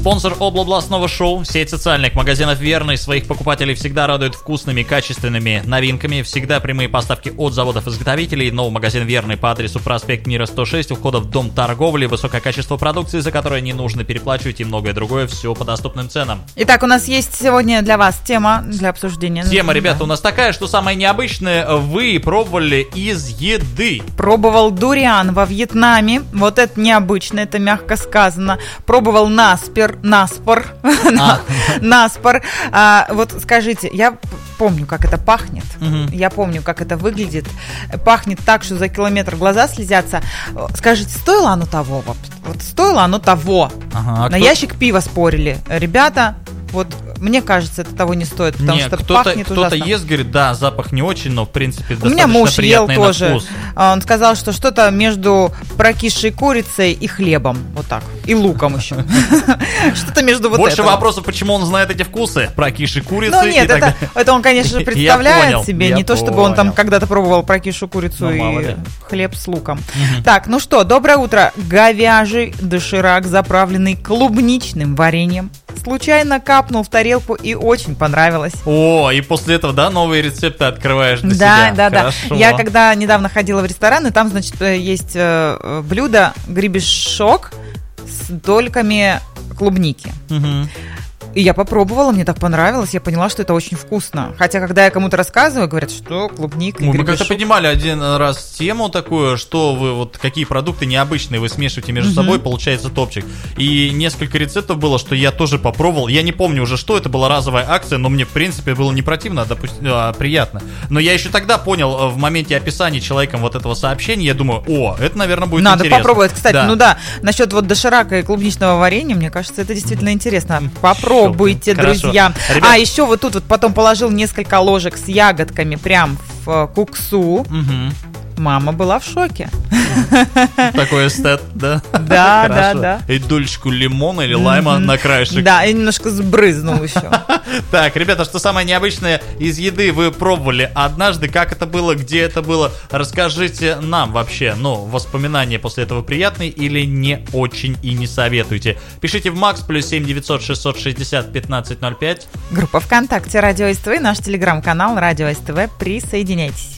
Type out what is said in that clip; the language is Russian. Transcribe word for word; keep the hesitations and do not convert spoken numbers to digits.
Спонсор облабластного шоу. Сеть социальных магазинов «Верный» своих покупателей всегда радует вкусными, качественными новинками. Всегда прямые поставки от заводов-изготовителей. Новый магазин «Верный» по адресу проспект Мира, сто шесть, у входа в Дом торговли. Высокое качество продукции, за которое не нужно переплачивать, и многое другое. Все по доступным ценам. Итак, у нас есть сегодня для вас тема для обсуждения. Тема, ребята, у нас такая, что самое необычное вы пробовали из еды. Пробовал дуриан во Вьетнаме. Вот это необычно, это мягко сказано. Пробовал наспор, наспор, а. наспор. А, вот скажите, я помню, как это пахнет. Угу. Я помню, как это выглядит. Пахнет так, что за километр глаза слезятся. Скажите, стоило оно того? Вот, вот стоило оно того? Ага, На кто... ящик пива спорили. Ребята, вот мне кажется, это того не стоит, потому не, что кто-то, пахнет кто-то ужасно. ест, говорит, да, запах не очень, но в принципе У достаточно меня муж приятный ел на тоже. вкус. Он сказал, что что-то между прокисшей курицей и хлебом, вот так, и луком еще. Что-то между вот этим. Больше вопросов, почему он знает эти вкусы, прокисшей курицы. Ну нет, это он, конечно, представляет себе, не то чтобы он там когда-то пробовал прокисшую курицу и хлеб с луком. Так, ну что, доброе утро. Говяжий доширак, заправленный клубничным вареньем. Случайно капнул в тарелку и очень понравилось. О, и после этого, да, новые рецепты открываешь для да, себя. Да, да, Хорошо. да. Я когда недавно ходила в ресторан, и там, значит, есть э, блюдо гребешок с дольками клубники. Угу. И я попробовала, мне так понравилось, я поняла, что это очень вкусно. Хотя, когда я кому-то рассказываю, говорят, что клубника и Мы гребешок. как-то поднимали один раз тему такую, что вы вот какие продукты необычные вы смешиваете между uh-huh. собой, получается топчик. И несколько рецептов было, что я тоже попробовал. Я не помню уже, что это была разовая акция, но мне, в принципе, было не противно, а, допустим, а приятно. Но я еще тогда понял, в моменте описания человеком вот этого сообщения, я думаю, о, это, наверное, будет Надо интересно. Надо попробовать, кстати. Да. Ну да, насчет вот доширака и клубничного варенья, мне кажется, это действительно интересно. Попробуйте. Пробуйте, друзья. Ребят... А еще вот тут вот потом положил несколько ложек с ягодками прям в куксу. Угу. Мама была в шоке. Такой эстет, да? Да, да, да. И дольчику лимона или лайма на краешек. Да, и немножко сбрызнул еще. Так, ребята, что самое необычное из еды вы пробовали однажды? Как это было, где это было? Расскажите нам вообще. Ну, воспоминания после этого приятные или не очень и не советуйте. Пишите в Макс плюс семь девятьсот шестьсот шестьдесят пятнадцать ноль пять. Группа ВКонтакте Радио СТВ, наш телеграм-канал Радио СТВ. Присоединяйтесь.